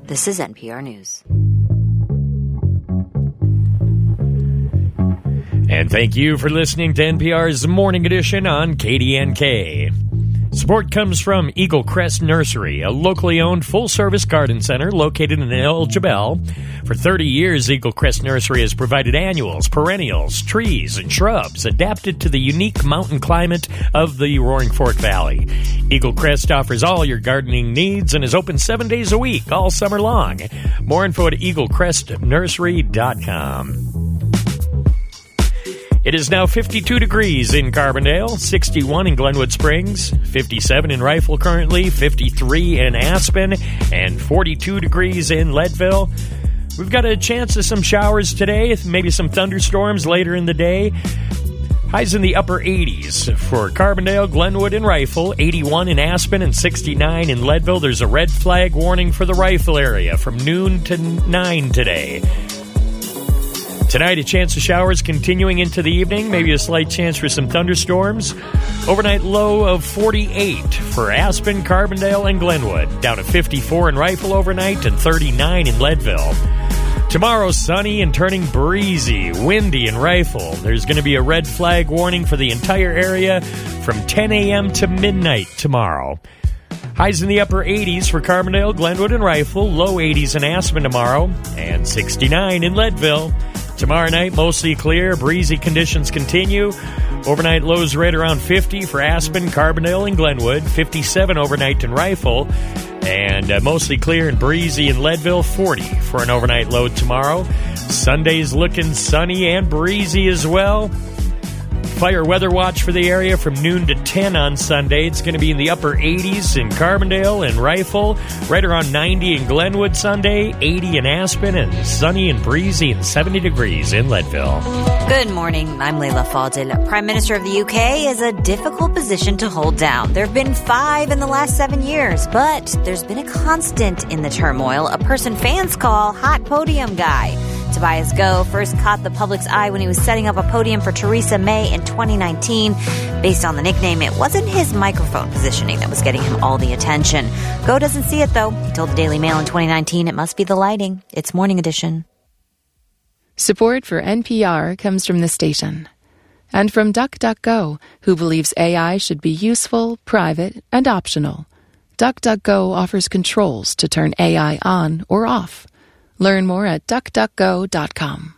This is NPR News. And thank you for listening to NPR's Morning Edition on KDNK. Support comes from Eagle Crest Nursery, a locally owned full-service garden center located in El Jebel. For 30 years, Eagle Crest Nursery has provided annuals, perennials, trees, and shrubs adapted to the unique mountain climate of the Roaring Fork Valley. Eagle Crest offers all your gardening needs and is open 7 days a week, all summer long. More info at eaglecrestnursery.com. It is now 52 degrees in Carbondale, 61 in Glenwood Springs, 57 in Rifle currently, 53 in Aspen, and 42 degrees in Leadville. We've got a chance of some showers today, maybe some thunderstorms later in the day. Highs in the upper 80s for Carbondale, Glenwood, and Rifle, 81 in Aspen, and 69 in Leadville. There's a red flag warning for the Rifle area from noon to 9 today. Tonight, a chance of showers continuing into the evening, maybe a slight chance for some thunderstorms. Overnight low of 48 for Aspen, Carbondale, and Glenwood. Down to 54 in Rifle overnight and 39 in Leadville. Tomorrow, sunny and turning breezy, windy in Rifle. There's going to be a red flag warning for the entire area from 10 a.m. to midnight tomorrow. Highs in the upper 80s for Carbondale, Glenwood, and Rifle. Low 80s in Aspen tomorrow. And 69 in Leadville. Tomorrow night, mostly clear. Breezy conditions continue. Overnight lows right around 50 for Aspen, Carbondale, and Glenwood. 57 overnight in Rifle. And mostly clear and breezy in Leadville. 40 for an overnight low tomorrow. Sunday's looking sunny and breezy as well. Fire weather watch for the area from noon to 10 on Sunday. It's going to be in the upper 80s in Carbondale and Rifle, right around 90 in Glenwood Sunday, 80 in Aspen, and sunny and breezy and 70 degrees in Leadville. Good morning. I'm Leila Fadel. Prime Minister of the UK is a difficult position to hold down. There have been 5 in the last 7 years, but there's been a constant in the turmoil, a person fans call Hot Podium Guy. Tobias Goh first caught the public's eye when he was setting up a podium for Theresa May in 2019. Based on the nickname, it wasn't his microphone positioning that was getting him all the attention. Goh doesn't see it, though. He told the Daily Mail in 2019 it must be the lighting. It's Morning Edition. Support for NPR comes from the station. And from DuckDuckGo, who believes AI should be useful, private, and optional. DuckDuckGo offers controls to turn AI on or off. Learn more at duckduckgo.com.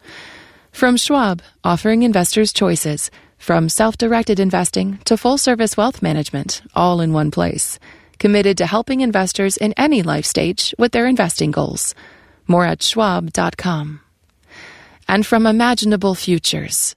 From Schwab, offering investors choices, from self-directed investing to full-service wealth management, all in one place. Committed to helping investors in any life stage with their investing goals. More at schwab.com. And from Imaginable Futures.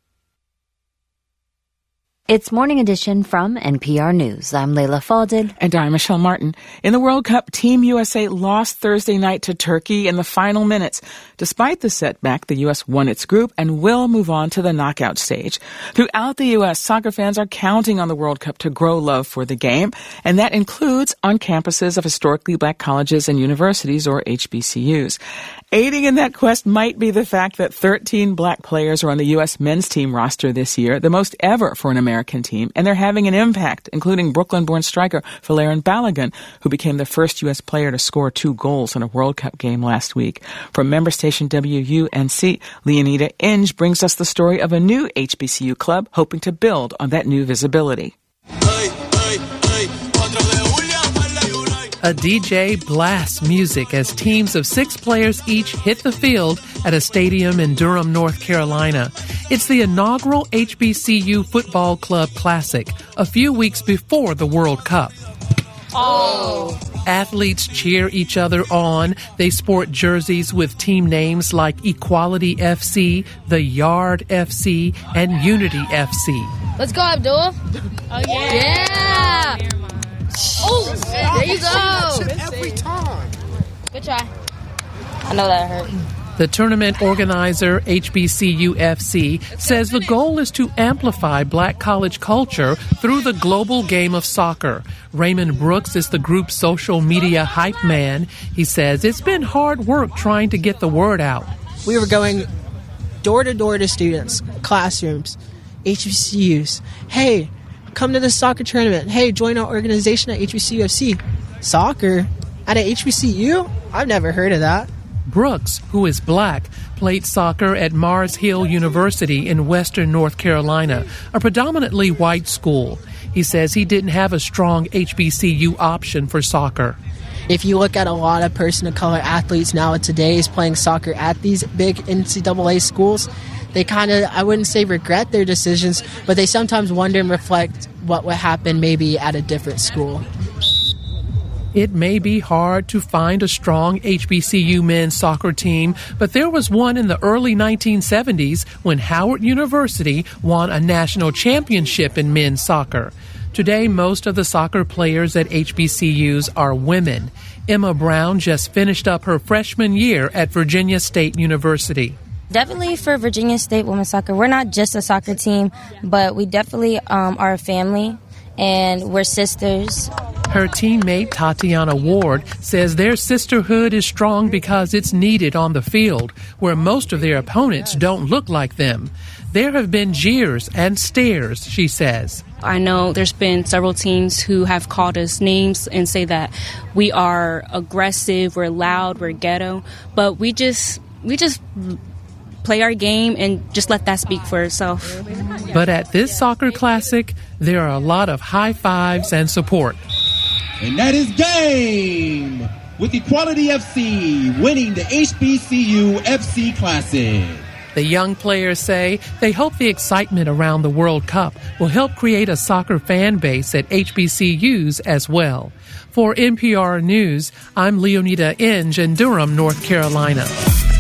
It's Morning Edition from NPR News. I'm Leila Fadel. And I'm Michelle Martin. In the World Cup, Team USA lost Thursday night to Turkey in the final minutes. Despite the setback, the U.S. won its group and will move on to the knockout stage. Throughout the U.S., soccer fans are counting on the World Cup to grow love for the game, and that includes on campuses of historically black colleges and universities, or HBCUs. Aiding in that quest might be the fact that 13 black players are on the U.S. men's team roster this year, the most ever for an American team, and they're having an impact, including Brooklyn-born striker Folarin Balogun, who became the first U.S. player to score 2 goals in a World Cup game last week. From member station WUNC, Leonida Inge brings us the story of a new HBCU club hoping to build on that new visibility. A DJ blasts music as teams of 6 players each hit the field at a stadium in Durham, North Carolina. It's the inaugural HBCU Football Club Classic, a few weeks before the World Cup. Oh! Athletes cheer each other on. They sport jerseys with team names like Equality FC, The Yard FC, and Unity FC. Let's go, Abdul. Oh, yeah! Oh, there you go. Every time. Good try. I know that hurt. The tournament organizer, HBCU FC, says the goal is to amplify black college culture through the global game of soccer. Raymond Brooks is the group's social media hype man. He says it's been hard work trying to get the word out. We were going door to door to students, classrooms, HBCUs. Hey, come to the soccer tournament. Hey, join our organization at HBCU FC. Soccer? At a HBCU? I've never heard of that. Brooks, who is black, played soccer at Mars Hill University in western North Carolina, a predominantly white school. He says he didn't have a strong HBCU option for soccer. If you look at a lot of person of color athletes nowadays playing soccer at these big NCAA schools, they kind of, I wouldn't say regret their decisions, but they sometimes wonder and reflect what would happen maybe at a different school. It may be hard to find a strong HBCU men's soccer team, but there was one in the early 1970s when Howard University won a national championship in men's soccer. Today, most of the soccer players at HBCUs are women. Emma Brown just finished up her freshman year at Virginia State University. Definitely for Virginia State women's soccer, we're not just a soccer team, but we definitely are a family, and we're sisters. Her teammate Tatiana Ward says their sisterhood is strong because it's needed on the field, where most of their opponents don't look like them. There have been jeers and stares, she says. I know there's been several teams who have called us names and say that we are aggressive, we're loud, we're ghetto, but we just play our game and just let that speak for itself. But at this soccer classic, there are a lot of high fives and support. And that is game, with Equality FC winning the HBCU FC Classic. The young players say they hope the excitement around the World Cup will help create a soccer fan base at HBCUs as well. For NPR News, I'm Leonida Inge in Durham, North Carolina.